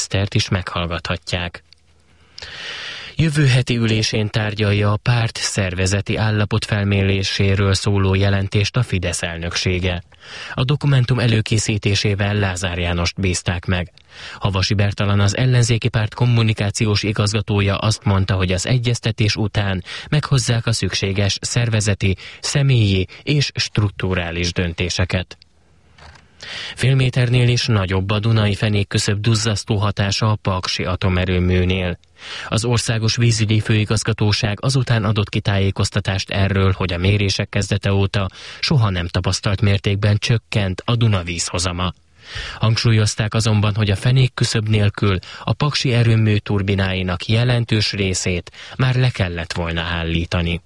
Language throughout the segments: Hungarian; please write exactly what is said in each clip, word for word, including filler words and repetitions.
minisztert is meghallgathatják. Jövő heti ülésén tárgyalja a párt szervezeti állapot felméréséről szóló jelentést a Fidesz elnöksége. A dokumentum előkészítésével Lázár Jánost bízták meg. Havasi Bertalan, az ellenzéki párt kommunikációs igazgatója azt mondta, hogy az egyeztetés után meghozzák a szükséges szervezeti, személyi és strukturális döntéseket. Fél méternél is nagyobb a Dunai fenékküszöb duzzasztó hatása a Paksi atomerőműnél. Az Országos Vízügyi Főigazgatóság azután adott ki tájékoztatást erről, hogy a mérések kezdete óta soha nem tapasztalt mértékben csökkent a Duna vízhozama. Hangsúlyozták azonban, hogy a fenékküszöb nélkül a Paksi erőmű turbináinak jelentős részét már le kellett volna állítani.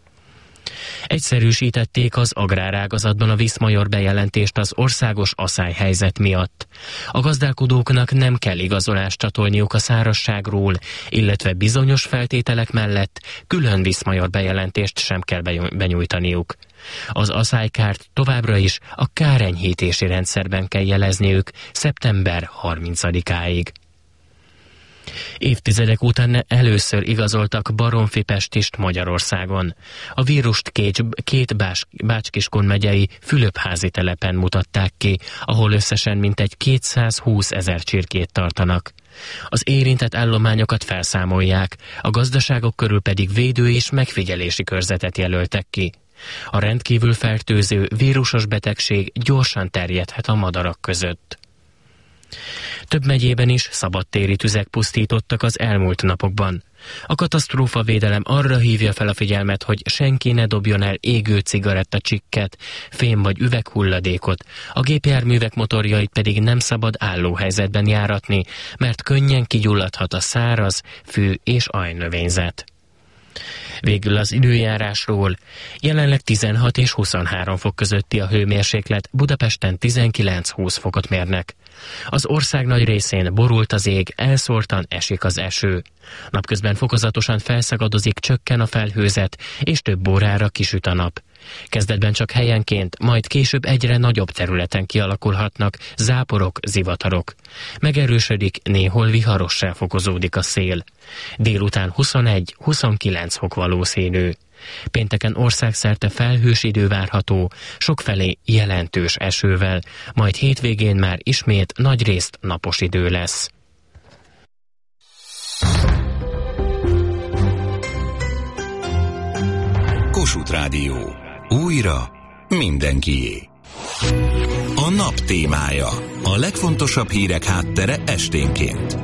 Egyszerűsítették az agrárágazatban a Viszmajor bejelentést az országos aszályhelyzet miatt. A gazdálkodóknak nem kell igazolást csatolniuk a szárazságról, illetve bizonyos feltételek mellett külön Viszmajor bejelentést sem kell benyújtaniuk. Az aszálykárt továbbra is a kárenyhítési rendszerben kell jelezniük szeptember harmincadikáig. Évtizedek után először igazoltak baromfipestist Magyarországon. A vírust két, két Bás, Bács-Kiskun megyei Fülöpházi telepen mutatták ki, ahol összesen mintegy kétszázhúsz ezer csirkét tartanak. Az érintett állományokat felszámolják, a gazdaságok körül pedig védő és megfigyelési körzetet jelöltek ki. A rendkívül fertőző vírusos betegség gyorsan terjedhet a madarak között. Több megyében is szabadtéri tüzek pusztítottak az elmúlt napokban. A katasztrófavédelem arra hívja fel a figyelmet, hogy senki ne dobjon el égő cigarettacsikket, fém vagy üveghulladékot, a gépjárművek motorjait pedig nem szabad állóhelyzetben járatni, mert könnyen kigyulladhat a száraz, fű és ajnövényzet. Végül az időjárásról. Jelenleg tizenhat és huszonhárom fok közötti a hőmérséklet, Budapesten tizenkilenc-húsz fokot mérnek. Az ország nagy részén borult az ég, elszórtan esik az eső. Napközben fokozatosan felszagadozik, csökken a felhőzet, és több órára kisüt a nap. Kezdetben csak helyenként, majd később egyre nagyobb területen kialakulhatnak záporok, zivatarok. Megerősödik, néhol viharossá fokozódik a szél. Délután huszonegy-huszonkilenc fok valószínű. Pénteken országszerte felhős idő várható, sokfelé jelentős esővel, majd hétvégén már ismét nagyrészt napos idő lesz. Kossuth Rádió. Újra mindenkié. A nap témája. A legfontosabb hírek háttere esténként.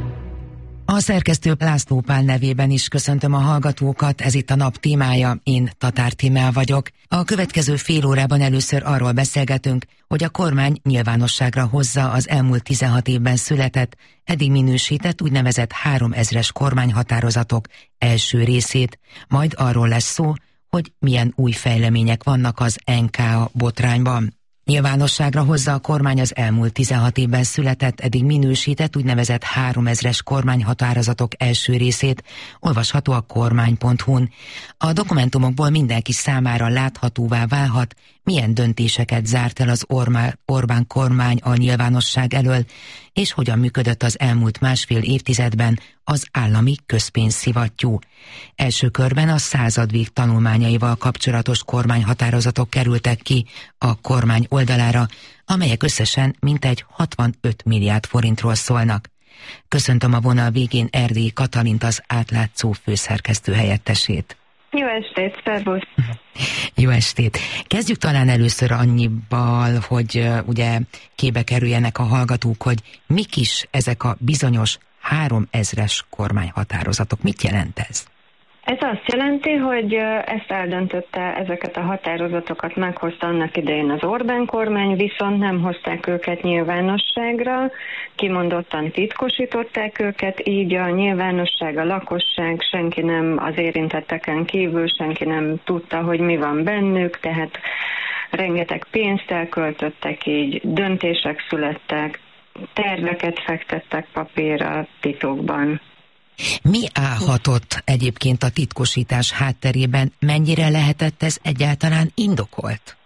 A szerkesztő László Pál nevében is köszöntöm a hallgatókat, ez itt a nap témája, én Tatár Tímea vagyok. A következő fél órában először arról beszélgetünk, hogy a kormány nyilvánosságra hozza az elmúlt tizenhat évben született, eddig minősített úgynevezett háromezres kormányhatározatok első részét, majd arról lesz szó, hogy milyen új fejlemények vannak az en ká á botrányban. Nyilvánosságra hozza a kormány az elmúlt tizenhat évben született, eddig minősített úgynevezett háromezres kormányhatározatok első részét, olvasható a kormány pont hu-n. A dokumentumokból mindenki számára láthatóvá válhat, milyen döntéseket zárt el az Orbán kormány a nyilvánosság elől, és hogyan működött az elmúlt másfél évtizedben az állami közpénzszivattyú. Első körben a századvég tanulmányaival kapcsolatos kormányhatározatok kerültek ki a kormány oldalára, amelyek összesen mintegy hatvanöt milliárd forintról szólnak. Köszöntöm a vonal végén Erdélyi Katalint, az Átlátszó főszerkesztő helyettesét. Jó estét, szervusz! Jó estét! Kezdjük talán először annyival, hogy uh, ugye képbe kerüljenek a hallgatók, hogy mik is ezek a bizonyos háromezres kormányhatározatok. Mit jelent ez? Ez azt jelenti, hogy ezt eldöntötte, ezeket a határozatokat meghozta annak idején az Orbán kormány, viszont nem hozták őket nyilvánosságra, kimondottan titkosították őket, így a nyilvánosság, a lakosság, senki nem, az érintetteken kívül senki nem tudta, hogy mi van bennük, tehát rengeteg pénzt elköltöttek, így döntések születtek, terveket fektettek papírra titokban. Mi állhatott egyébként a titkosítás hátterében? Mennyire lehetett ez egyáltalán indokolt?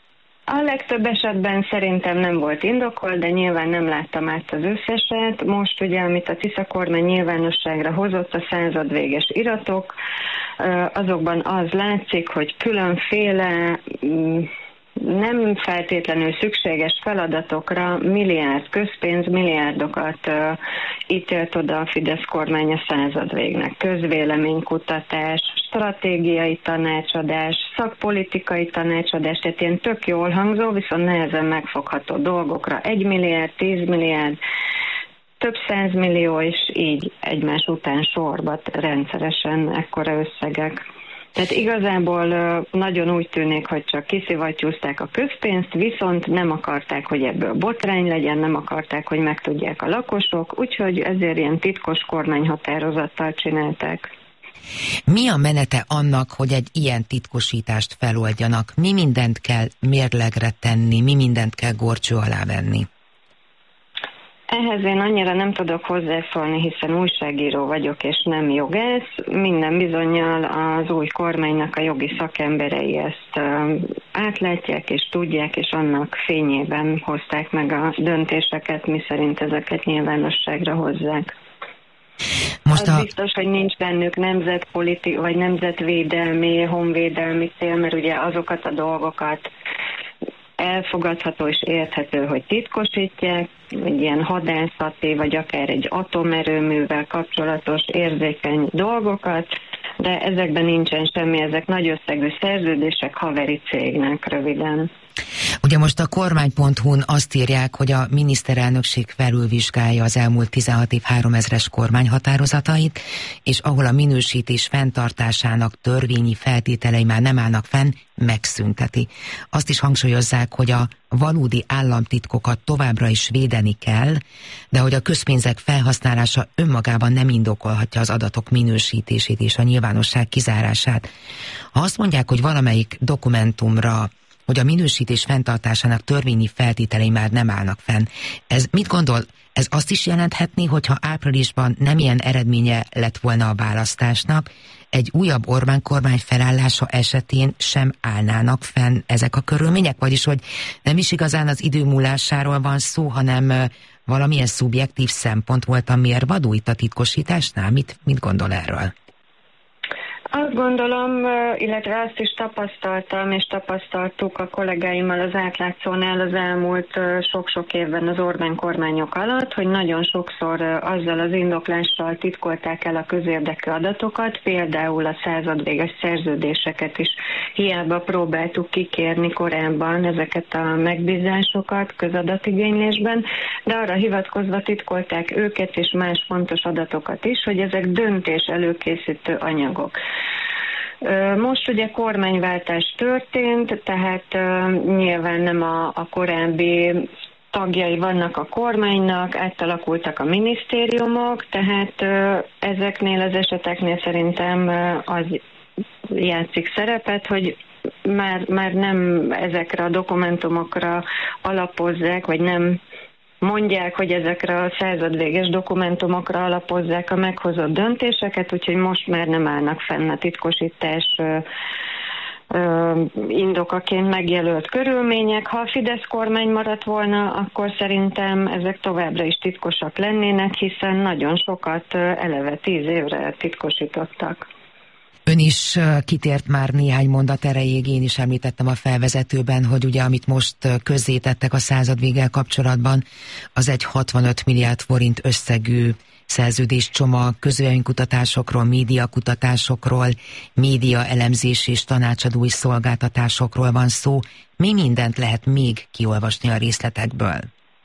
A legtöbb esetben szerintem nem volt indokol, de nyilván nem láttam át az összeset. Most ugye, amit a Tisza kormány nyilvánosságra hozott, a századvéges iratok, azokban az látszik, hogy különféle nem feltétlenül szükséges feladatokra milliárd közpénz, milliárdokat uh, ítélt oda a Fidesz kormány a századvégnek. Közvéleménykutatás, stratégiai tanácsadás, szakpolitikai tanácsadás, tehát ilyen tök jól hangzó, viszont nehezen megfogható dolgokra. Egy milliárd, tíz milliárd, több százmillió, és így egymás után sorba rendszeresen ekkora összegek. Tehát igazából nagyon úgy tűnik, hogy csak kiszivattyúzták a közpénzt, viszont nem akarták, hogy ebből botrány legyen, nem akarták, hogy megtudják a lakosok, úgyhogy ezért ilyen titkos kormányhatározattal csinálták. Mi a menete annak, hogy egy ilyen titkosítást feloldjanak? Mi mindent kell mérlegre tenni, mi mindent kell górcső alá venni? Ehhez én annyira nem tudok hozzászólni, hiszen újságíró vagyok és nem jogász. Minden bizonnyal az új kormánynak a jogi szakemberei ezt átlátják és tudják, és annak fényében hozták meg a döntéseket, miszerint ezeket nyilvánosságra hozzák. Most az a... biztos, hogy nincs bennük nemzetpoliti vagy nemzetvédelmi, honvédelmi cél, mert ugye azokat a dolgokat elfogadható és érthető, hogy titkosítják, egy ilyen hadászati, vagy akár egy atomerőművel kapcsolatos érzékeny dolgokat, de ezekben nincsen semmi, ezek nagy összegű szerződések haveri cégnek röviden. Ugye most a kormány pont hu-n azt írják, hogy a miniszterelnökség felülvizsgálja az elmúlt tizenhat év háromezres kormányhatározatait, és ahol a minősítés fenntartásának törvényi feltételei már nem állnak fenn, megszünteti. Azt is hangsúlyozzák, hogy a valódi államtitkokat továbbra is védeni kell, de hogy a közpénzek felhasználása önmagában nem indokolhatja az adatok minősítését és a nyilvánosság kizárását. Ha azt mondják, hogy valamelyik dokumentumra, hogy a minősítés fenntartásának törvényi feltételei már nem állnak fenn. Ez mit gondol? Ez azt is jelenthetné, hogyha áprilisban nem ilyen eredménye lett volna a választásnak, egy újabb Orbán kormány felállása esetén sem állnának fenn ezek a körülmények? Vagyis, hogy nem is igazán az idő múlásáról van szó, hanem valamilyen szubjektív szempont volt a mérvadó itt a titkosításnál? Mit, mit gondol erről? Azt gondolom, illetve azt is tapasztaltam, és tapasztaltuk a kollégáimmal az átlátszónál az elmúlt sok-sok évben az Orbán kormányok alatt, hogy nagyon sokszor azzal az indoklással titkolták el a közérdekű adatokat, például a századvéges szerződéseket is hiába próbáltuk kikérni korábban ezeket a megbízásokat közadatigénylésben, de arra hivatkozva titkolták őket és más fontos adatokat is, hogy ezek döntés előkészítő anyagok. Most ugye kormányváltás történt, tehát uh, nyilván nem a, a korábbi tagjai vannak a kormánynak, átalakultak a minisztériumok, tehát uh, ezeknél az eseteknél szerintem uh, az játszik szerepet, hogy már, már nem ezekre a dokumentumokra alapozzák, vagy nem mondják, hogy ezekre a századvéges dokumentumokra alapozzák a meghozott döntéseket, úgyhogy most már nem állnak fenn a titkosítás ö, ö, indokaként megjelölt körülmények. Ha a Fidesz kormány maradt volna, akkor szerintem ezek továbbra is titkosak lennének, hiszen nagyon sokat eleve tíz évre titkosítottak. Ön is kitért már néhány mondat erejéig, én is említettem a felvezetőben, hogy ugye amit most közzétettek a századvéggel kapcsolatban, az egy hatvanöt milliárd forint összegű szerződéscsomag, közvéleménykutatásokról, médiakutatásokról, média elemzés és tanácsadói szolgáltatásokról van szó. Mi mindent lehet még kiolvasni a részletekből?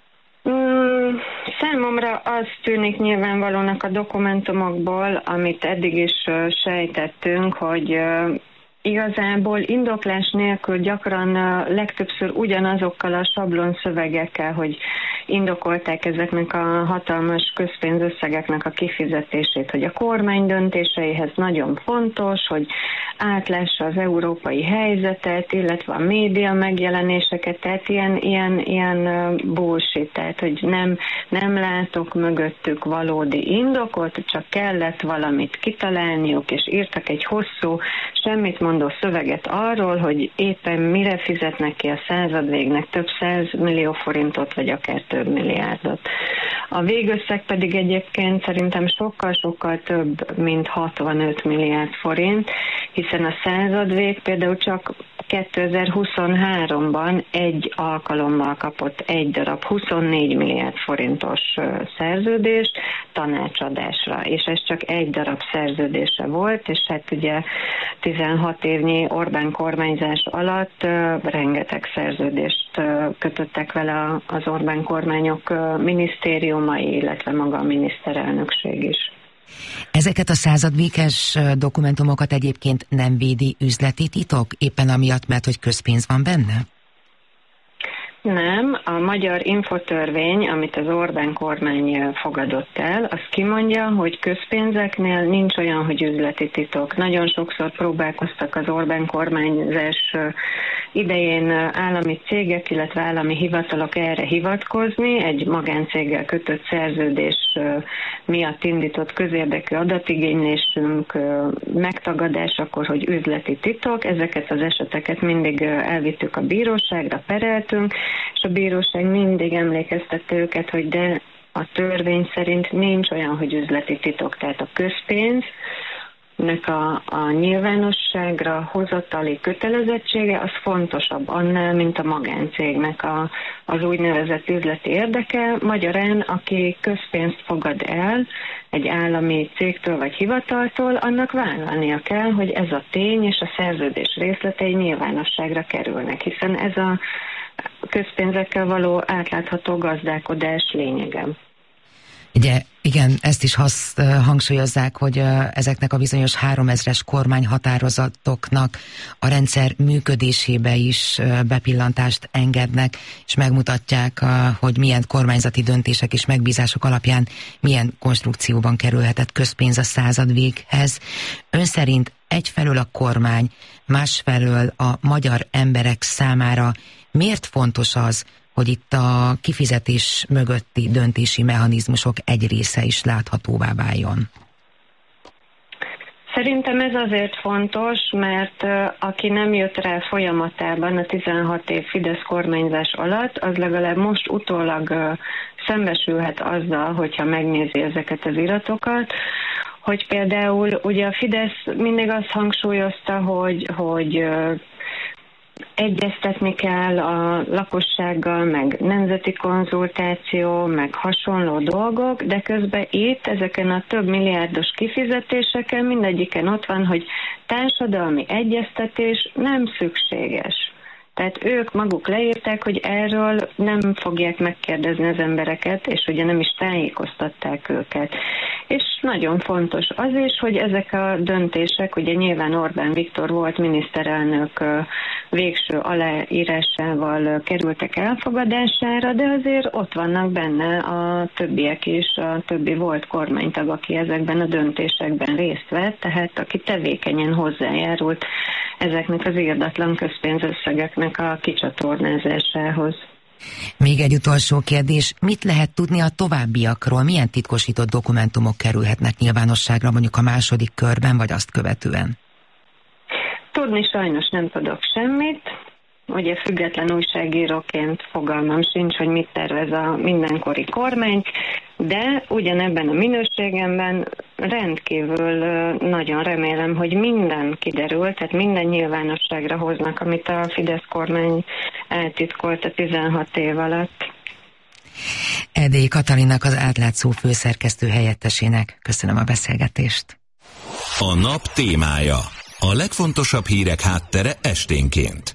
Mm, számomra az tűnik nyilvánvalónak a dokumentumokból, amit eddig is uh, sejtettünk, hogy uh, igazából indoklás nélkül gyakran uh, legtöbbször ugyanazokkal a sablon szövegekkel, hogy indokolták ezeknek a hatalmas közpénzösszegeknek a kifizetését, hogy a kormány döntéseihez nagyon fontos, hogy átlássa az európai helyzetet, illetve a média megjelenéseket, tehát ilyen, ilyen, ilyen bullshit, tehát hogy nem, nem látok mögöttük valódi indokot, csak kellett valamit kitalálniuk, és írtak egy hosszú, semmit mondani mondó szöveget arról, hogy éppen mire fizetnek ki a századvégnek több száz millió forintot, vagy akár több milliárdot. A végösszeg pedig egyébként szerintem sokkal-sokkal több, mint hatvanöt milliárd forint, hiszen a századvég például csak kétezer-huszonháromban egy alkalommal kapott egy darab huszonnégy milliárd forintos szerződés tanácsadásra, és ez csak egy darab szerződése volt, és hát ugye tizenhat évnyi Orbán kormányzás alatt rengeteg szerződést kötöttek vele az Orbán kormányok minisztériumai, illetve maga a miniszterelnökség is. Ezeket a századvéges dokumentumokat egyébként nem védi üzleti titok, éppen amiatt, mert hogy közpénz van benne? Nem, a magyar infotörvény, amit az Orbán kormány fogadott el, az kimondja, hogy közpénzeknél nincs olyan, hogy üzleti titok. Nagyon sokszor próbálkoztak az Orbán kormányzás idején állami cégek, illetve állami hivatalok erre hivatkozni, egy magáncéggel kötött szerződés miatt indított közérdekű adatigénylésünk megtagadásakor, hogy üzleti titok. Ezeket az eseteket mindig elvittük a bíróságra, pereltünk, és a bíróság mindig emlékeztette őket, hogy de a törvény szerint nincs olyan, hogy üzleti titok, tehát a közpénz, nek a, a nyilvánosságra hozatali kötelezettsége az fontosabb annál, mint a magáncégnek a, az úgynevezett üzleti érdeke. Magyarán, aki közpénzt fogad el egy állami cégtől vagy hivataltól, annak vállalnia kell, hogy ez a tény és a szerződés részletei nyilvánosságra kerülnek, hiszen ez a közpénzekkel való átlátható gazdálkodás lényege. Ugye, igen, ezt is hasz, hangsúlyozzák, hogy ezeknek a bizonyos háromezres kormányhatározatoknak a rendszer működésébe is bepillantást engednek, és megmutatják, hogy milyen kormányzati döntések és megbízások alapján milyen konstrukcióban kerülhetett közpénz a századvéghez. Ön szerint egyfelől a kormány, másfelől a magyar emberek számára miért fontos az, hogy itt a kifizetés mögötti döntési mechanizmusok egy része is láthatóvá váljon? Szerintem ez azért fontos, mert aki nem jött rá folyamatában a tizenhat év Fidesz kormányzás alatt, az legalább most utólag szembesülhet azzal, hogyha megnézi ezeket az iratokat, hogy például ugye a Fidesz mindig azt hangsúlyozta, hogy, hogy egyeztetni kell a lakossággal, meg nemzeti konzultáció, meg hasonló dolgok, de közben itt ezeken a több milliárdos kifizetéseken mindegyiken ott van, hogy társadalmi egyeztetés nem szükséges. Tehát ők maguk leírták, hogy erről nem fogják megkérdezni az embereket, és ugye nem is tájékoztatták őket. És nagyon fontos az is, hogy ezek a döntések, ugye nyilván Orbán Viktor volt miniszterelnök végső aláírásával kerültek elfogadására, de azért ott vannak benne a többiek is, a többi volt kormánytag, aki ezekben a döntésekben részt vett, tehát aki tevékenyen hozzájárult ezeknek az irdatlan közpénzösszegeknek a kicsatornázásához. Még egy utolsó kérdés, mit lehet tudni a továbbiakról? Milyen titkosított dokumentumok kerülhetnek nyilvánosságra mondjuk a második körben, vagy azt követően? Tudni sajnos nem tudok semmit. Ugye független újságíróként fogalmam sincs, hogy mit tervez a mindenkori kormány, de ugyanebben a minőségemben rendkívül nagyon remélem, hogy minden kiderül, tehát minden nyilvánosságra hoznak, amit a Fidesz kormány eltitkolt a tizenhat év alatt. Erdélyi Katalinnak, az átlátszó főszerkesztő helyettesének köszönöm a beszélgetést. A nap témája. A legfontosabb hírek háttere esténként.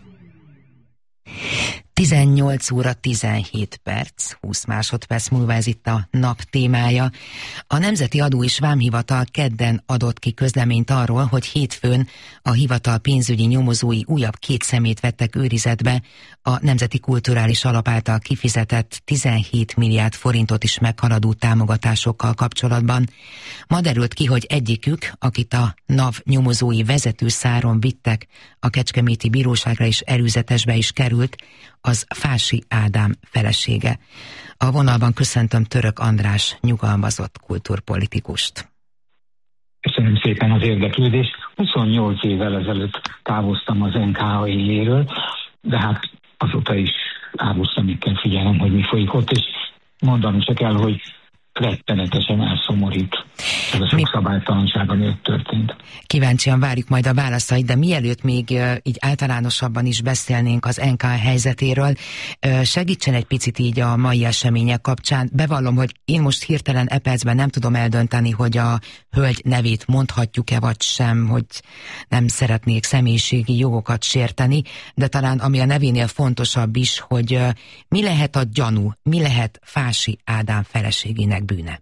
tizennyolc óra tizenhét perc, húsz másodperc múlva ez itt a nap témája. A Nemzeti Adó és Vámhivatal kedden adott ki közleményt arról, hogy hétfőn a hivatal pénzügyi nyomozói újabb két szemét vettek őrizetbe a Nemzeti Kulturális Alap által kifizetett tizenhét milliárd forintot is meghaladó támogatásokkal kapcsolatban. Ma derült ki, hogy egyikük, akit a NAV nyomozói vezető száron vittek, a kecskeméti bíróságra is előzetesbe is került, az Fási Ádám felesége. A vonalban köszöntöm Török András nyugalmazott kultúrpolitikust. Köszönöm szépen az érdeklődést. huszonnyolc évvel ezelőtt távoztam az en ká á éléről, de hát azóta is árusszemekkel figyelem, hogy mi folyik ott, és mondanom se kell, hogy rettenetesen elszomorít ez a sok szabálytalanság, ami ott történt. Kíváncsian várjuk majd a válaszait, de mielőtt még uh, így általánosabban is beszélnénk az en ká helyzetéről, uh, segítsen egy picit így a mai események kapcsán. Bevallom, hogy én most hirtelen e percben nem tudom eldönteni, hogy a hölgy nevét mondhatjuk-e vagy sem, hogy nem szeretnék személyiségi jogokat sérteni, de talán ami a nevénél fontosabb is, hogy uh, mi lehet a gyanú, mi lehet Fási Ádám feleségének bűne?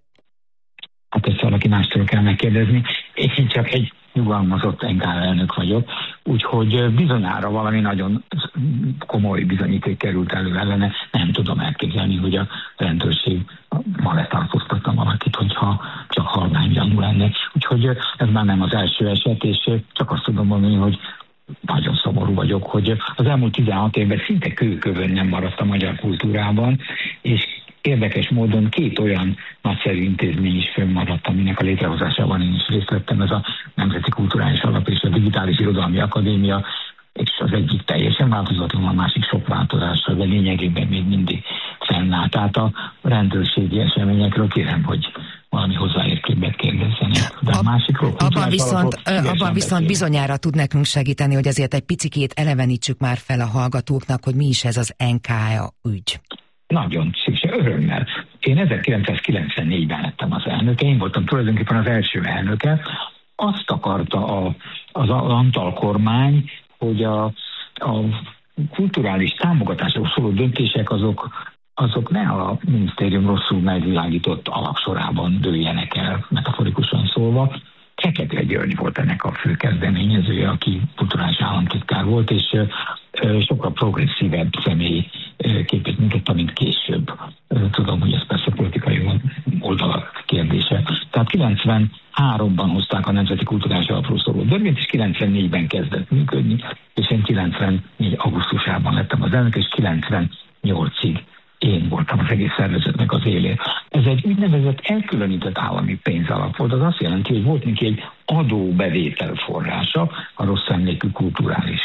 Hát ezt valaki mástól kell megkérdezni. Én csak egy nyugalmazott en ká elnök vagyok, úgyhogy bizonyára valami nagyon komoly bizonyíték került elő ellene. Nem tudom elképzelni, hogy a rendőrség ma letartóztatta valakit, hogyha csak halvány gyanú lenne. Úgyhogy ez már nem az első eset, és csak azt tudom mondani, hogy nagyon szomorú vagyok, hogy az elmúlt tizenhat évben szinte kőkövön nem maradt a magyar kultúrában, és érdekes módon két olyan nagyszerű intézmény is fönnmaradt, aminek a létrehozásában én is részt vettem, ez a Nemzeti Kulturális Alap és a Digitális Irodalmi Akadémia, és az egyik teljesen változatlan, a másik sok változással, de lényegében még mindig fennáll. Tehát a rendőrségi eseményekről kérem, hogy valami hozzáértőbbet kérdezzenek. De a másikról... Abban viszont, abban viszont bizonyára tud nekünk segíteni, hogy azért egy picikét elevenítsük már fel a hallgatóknak, hogy mi is ez az en ká á ügy. Nagyon szükség, örömmel. Én ezerkilencszázkilencvennégyben lettem az elnöke, én voltam tulajdonképpen az első elnöke. Azt akarta a, az Antal kormány, hogy a, a kulturális támogatásról szóló döntések azok, azok ne a minisztérium rosszul megvilágított alapsorában dőljenek el, metaforikusan szólva. Fekete György volt ennek a fő kezdeményezője, aki kulturális államtitkár volt, és sokkal progresszívebb személy képét mutatta, mint később. Tudom, hogy ez persze politikai oldalak kérdése. Tehát kilencvenháromban hozták a Nemzeti Kulturális Alapról szóló törvényt, és kilencvennégyben kezdett működni, és én kilencvennégy augusztusában lettem az elnök, és kilencvennyolcig én voltam az egész szervezetnek az élén. Ez egy úgynevezett elkülönített állami pénzalap volt. Az azt jelenti, hogy volt neki egy adóbevétel forrása, a rossz emlékű kulturális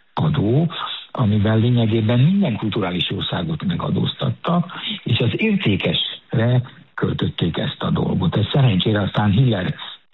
adó, amivel lényegében minden kulturális országot megadóztattak, és az értékesre költötték ezt a dolgot. Ez szerencsére aztán Hiller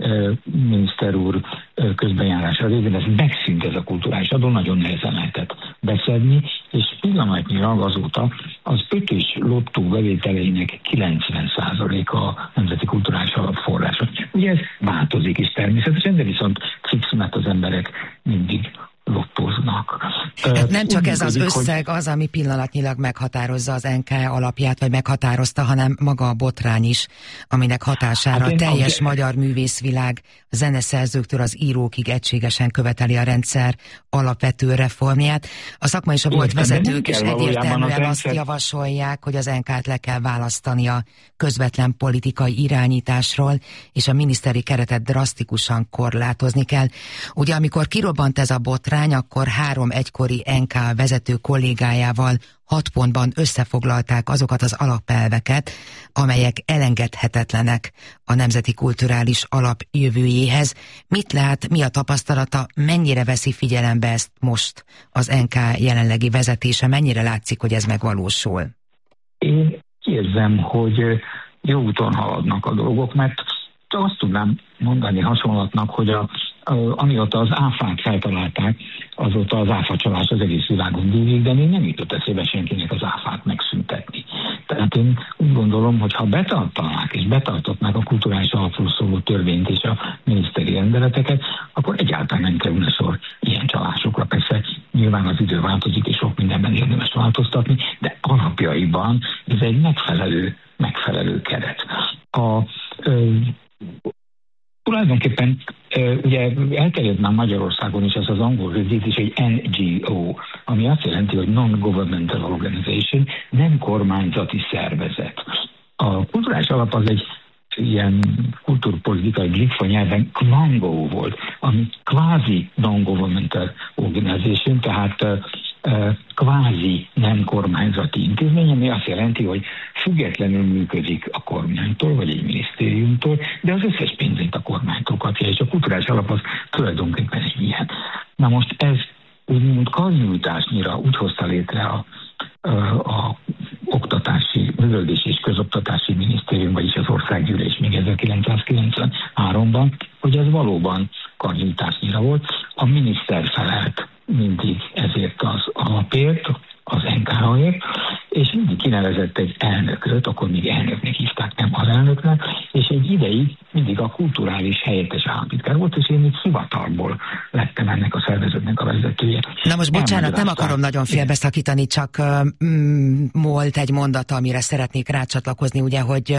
miniszter úr közbenjárása révén ez megszűnt, ez a kulturális adó, nagyon nehezen lehetett beszedni, és pillanatnyilag azóta az ötös lottó bevételeinek kilencven százaléka a Nemzeti Kulturális Alap forrása. Ugye ez változik is természetesen, de viszont fix, mert az emberek mindig lottóznak. Hát nem csak ez az összeg az, ami pillanatnyilag meghatározza az en ká alapját, vagy meghatározta, hanem maga a botrány is, aminek hatására a teljes magyar művészvilág zeneszerzőktől az írókig egységesen követeli a rendszer alapvető reformját. A szakma és a volt vezetők is egyértelműen azt javasolják, hogy az en ká-t le kell választani a közvetlen politikai irányításról, és a miniszteri keretet drasztikusan korlátozni kell. Ugye amikor kirobbant ez a botrány, akkor három egykori en ká vezető kollégájával hat pontban összefoglalták azokat az alapelveket, amelyek elengedhetetlenek a Nemzeti Kulturális Alap jövőjéhez. Mit lát, mi a tapasztalata, mennyire veszi figyelembe ezt most az en ká jelenlegi vezetése, mennyire látszik, hogy ez megvalósul? Én érzem, hogy jó úton haladnak a dolgok, mert azt tudnám mondani hasonlatnak, hogy a, a, amióta az áfát feltalálták, azóta az áfacsalás az egész világon végig, de még nem jutott eszébe senkinek az áfát megszüntetni. Tehát én úgy gondolom, hogy ha betartanák és betartatnák a kulturális alapról szóló törvényt és a miniszteri rendeleteket, akkor egyáltalán nem kerülne sor ilyen csalásokra. Persze nyilván az idő változik, és sok mindenben érdemes változtatni, de alapjaiban ez egy megfelelő, megfelelő keret. A ö, Tulajdonképpen ugye elterjedt már Magyarországon is az az angol rövidítés, egy en gé o, ami azt jelenti, hogy Non-Governmental Organization, nem kormányzati szervezet. A kulturális alap az egy ilyen kultúrpolitikai glikfa nyelven kvangó volt, ami kvázi non-governmental organization, tehát kvázi nem kormányzati intézmény, ami azt jelenti, hogy függetlenül működik a kormánytól, vagy egy minisztériumtól, de az összes pénzét a kormánytól kapja, és a kulturális alap az tulajdonképpen egy ilyen. Na most ez úgymond karnyújtásnyira úgy hozta létre a, a, a oktatási, művelődési és közoktatási minisztérium, vagyis az országgyűlés még ezerkilencszázkilencvenháromban, hogy ez valóban karnyújtásnyira volt. A miniszter felelt mindig ezért az alapért, az en ká á-ért, és mindig kinevezett egy elnököt, akkor még elnöknek hívták, nem alelnöknek, és egy ideig mindig a kulturális helyettes államtitkár volt, és én így hivatalból lettem ennek a szervezetnek a vezetője. Na most bocsánat, nem akarom nagyon félbeszakítani, csak mm, volt egy mondat, amire szeretnék rácsatlakozni, ugye, hogy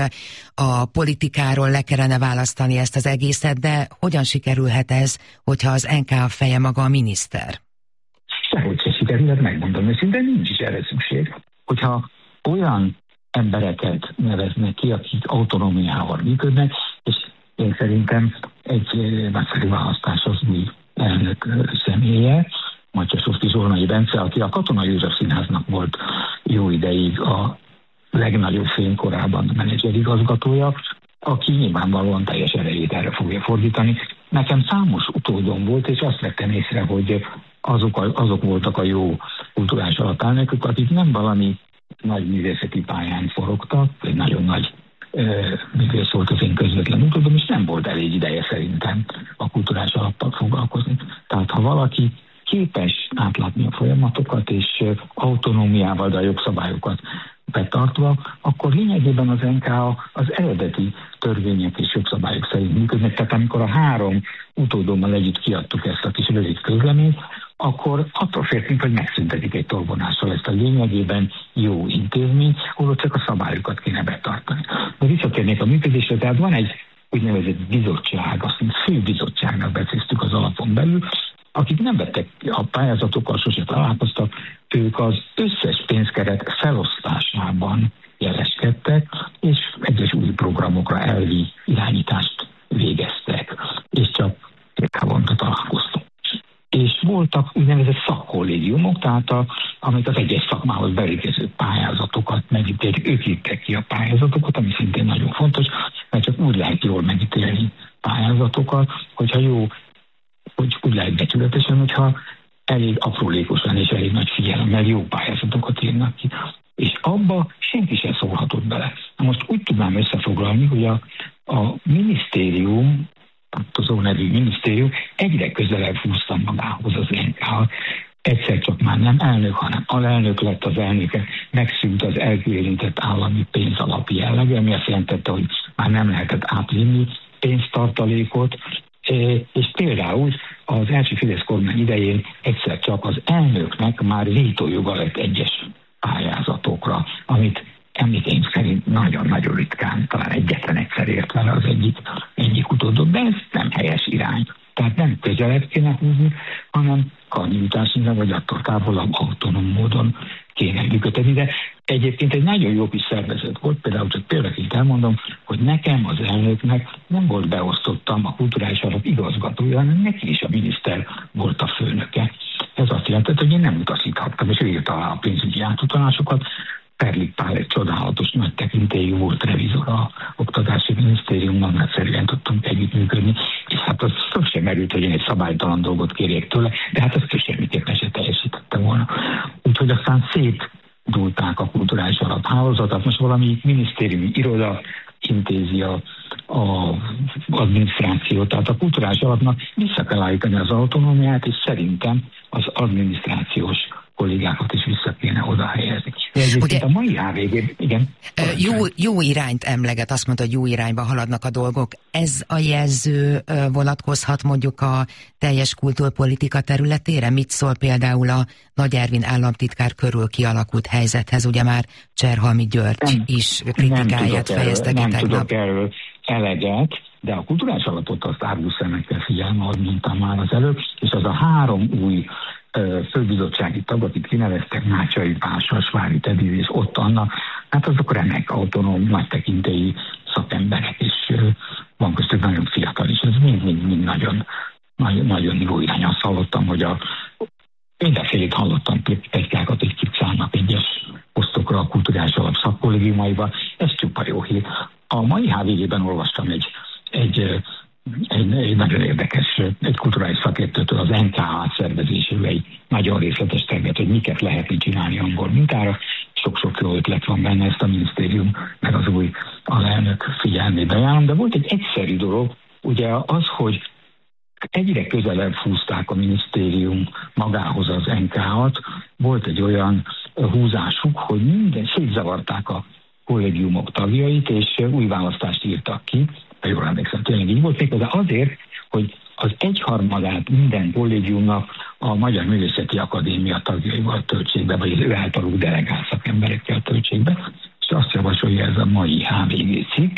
a politikáról le kellene választani ezt az egészet, de hogyan sikerülhet ez, hogyha az en ká á feje maga a miniszter? Sehogy se sikerült, megmondom őszintén, de nincs is erre szükség. Hogyha olyan embereket neveznek ki, akik autonómiával működnek, és én szerintem egy nagyszerű választás az új elnök személye, Matyasovszky Zsolnai Bence, aki a Katonai József Színháznak volt jó ideig a legnagyobb fénykorában menedzserigazgatója, aki nyilvánvalóan teljes erejét erre fogja fordítani. Nekem számos utódom volt, és azt vettem észre, hogy azok, a, azok voltak a jó kulturális alapelnökök, akik nem valami nagy művészeti pályán forogtak, vagy nagyon nagy ö, művész volt az én közvetlen utódom, és nem volt elég ideje szerintem a kulturális alappal foglalkozni. Tehát ha valaki képes átlátni a folyamatokat, és autonómiával, de a jogszabályokat betartva, akkor lényegében az en ká á az eredeti törvények és jogszabályok szerint működnek. Tehát amikor a három utódommal együtt kiadtuk ezt a kis rövid közleményt, akkor attól féltünk, hogy megszüntetik egy tolvonással ezt a lényegében jó intézményt, ahol csak a szabályokat kéne betartani. De visszatérnék a működésre, tehát van egy úgynevezett bizottság, azt mondjuk főbizottságnak becéztük az alapon belül, akik nem vettek a pályázatokkal, sose találkoztak, ők az összes pénzkeret felosztásában jeleskedtek, és egyes új programokra elvi irányítást végeztek, és csak két havonta találkoztak. És voltak úgynevezett szakkollégiumok, tehát a, amik az egyes szakmához beérkező pályázatokat megítélik, ők írták ki a pályázatokat, ami szintén nagyon fontos, mert csak úgy lehet jól megítélni pályázatokat, hogyha jó, hogy úgy lehet becsületesen, hogyha elég aprólékosan és elég nagy figyelemmel jó pályázatokat írnak ki. És abba senki sem szólhatott bele. Na most úgy tudnám összefoglalni, hogy a, a minisztérium, az ó nevű minisztérium egyre közelebb húzta magához az en ká á. Egyszer csak már nem elnök, hanem alelnök lett az elnöke, megszűnt az elkülönített állami pénzalapi jellege, ami azt jelentette, hogy már nem lehetett átvinni pénztartalékot, és például az első Fidesz kormány idején egyszer csak az elnöknek már vétójoga lett egyes pályázatokra, amit emlékeim szerint nagyon-nagyon ritkán, talán egyetlen egyszer ért vele az egyik, egyik utódot, de ez nem helyes irány. Tehát nem közelebb kéne húzni, hanem karnyújtásnyira, vagy attól távolabb autonóm módon kéne működni. De egyébként egy nagyon jó kis szervezet volt, például csak példaként elmondom, hogy nekem az elnöknek nem volt beosztottam a kulturális alap igazgatója, hanem neki is a miniszter volt a főnöke. Ez azt jelentett, hogy én nem utasíthattam, és ő írta alá a pénzügyi átutalásokat. Perlik Pál egy csodálatos nagy tekintélyű volt revizor a Oktatási Minisztériumban, nagyszerűen tudtunk együttműködni, és hát az szó sem merült, hogy én egy szabálytalan dolgot kérjek tőle, de hát azt ő semmiképpen se teljesítette volna. Úgyhogy aztán szétdulták a kulturális alaphálózatot, most valami minisztériumi iroda intézi a, a adminisztrációt, tehát a kulturális alapnak vissza kell állítani az autonómiát, és szerintem az adminisztrációs kollégákat is vissza kéne oda helyezni. Ugye, a mai á vé gé, igen. Jó, jó irányt emleget, azt mondta, hogy jó irányba haladnak a dolgok. Ez a jelző vonatkozhat mondjuk a teljes kultúrpolitika területére? Mit szól például a Nagy Ervin államtitkár körül kialakult helyzethez? Ugye már Cserhalmi György nem, is kritikáját fejezte ki tegnap. Nem tudok erről eleget, de a kulturális alapot azt árgus szemekkel figyelme, ahogy mondtam már az előbb, és az a három új főbizottsági tag, akit kineveztek, Nácsai Pál, Svári Teddy és Ott Anna, hát azok remek, autonóm, nagy tekintélyű szakemberek, és van köztük nagyon fiatal is, ez mind-mind nagyon, nagyon, nagyon jó irány. Azt hallottam, hogy a mindenfélét hallottam, pletykákat, hogy kik szállnak egyes posztokra a kulturális alap szakkollégiumaiba, ez csupa jó hír. A mai há vé gében olvastam egy, egy, egy, egy nagyon érdekes, egy kulturális szakértőtől az en ká átszervezéséről egy nagyon részletes tervet, hogy miket lehetne csinálni angol mintára. Sok-sok jó ötlet van benne, ezt a minisztérium meg az új alelnök figyelmébe ajánlom, de volt egy egyszerű dolog, ugye az, hogy egyre közelebb húzták a minisztérium magához az en ká-at, volt egy olyan húzásuk, hogy minden szétzavarták a kollégiumok tagjait, és új választást írtak ki, ha jól emlékszem, tényleg így volt, méghozzá azért, hogy az egyharmadát minden kollégiumnak a Magyar Művészeti Akadémia tagjaival töltsék be, vagy az ő általuk delegált szakemberekkel töltsék be, és azt javasolja ez a mai há vé gé cikk,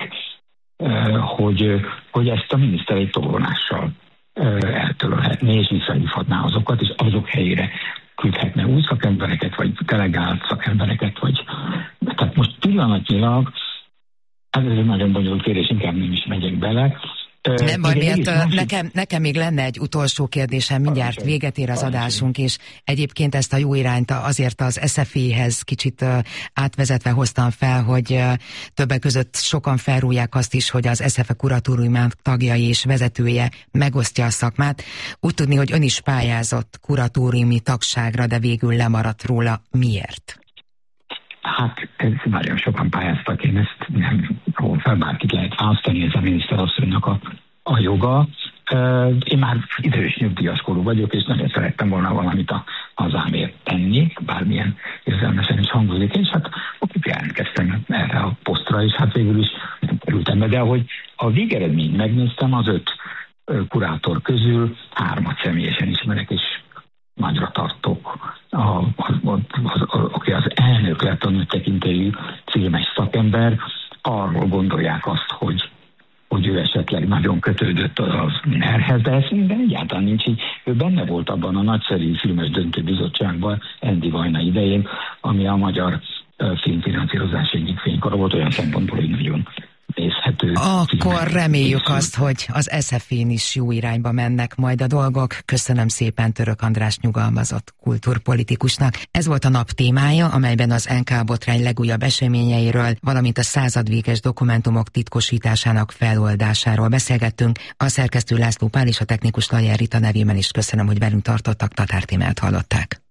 hogy, hogy ezt a miniszter egy tolvonással eltörölhetné, és visszahívhatná azokat, és azok helyére küldhetne új szakembereket, vagy delegált szakembereket, vagy... Tehát most pillanatnyilag, ez egy nagyon bonyolult kérdés, inkább nem is megyek bele. Nem baj, miért nekem, nekem még lenne egy utolsó kérdésem, mindjárt véget ér az adásunk, és egyébként ezt a jó irányt azért az es ef é-hez kicsit átvezetve hoztam fel, hogy többek között sokan felrúgják azt is, hogy az es ef é kuratóriumának tagjai és vezetője megosztja a szakmát. Úgy tudni, hogy ön is pályázott kuratóriumi tagságra, de végül lemaradt róla. Miért? Hát ez nagyon sokan pályáztak, én ezt nem hol fel, bárkit lehet választani, ez a miniszterasszonynak a, a joga. Én már idős nyugdíjaskorú vagyok, és nagyon szerettem volna valamit a hazámért tenni, bármilyen érzelmesen is hangzik, és hát jelentkeztem erre a posztra, és hát végül is nem kerültem be, de ahogy a végeredményt megnéztem, az öt kurátor közül hármat személyesen ismerek, és nagyra tartok. A, a, a, a, aki az elnök lett, a nagytekintélyű filmes szakember, arról gondolják azt, hogy, hogy ő esetleg nagyon kötődött az NER-hez, de ez minden egyáltalán nincs így. Ő benne volt abban a nagyszerű filmes döntőbizottságban Endi Vajna idején, ami a magyar filmfinanszírozás egyik fénykora volt, olyan szempontból, hogy nagyon nézhető. Akkor reméljük azt, hogy az es ef é-n is jó irányba mennek majd a dolgok. Köszönöm szépen Török András nyugalmazott kultúrpolitikusnak. Ez volt a nap témája, amelyben az en ká botrány legújabb eseményeiről, valamint a századvéges dokumentumok titkosításának feloldásáról beszélgettünk. A szerkesztő László Pál és a technikus Lajer Rita nevében is köszönöm, hogy velünk tartottak. Tatár Tímát hallották.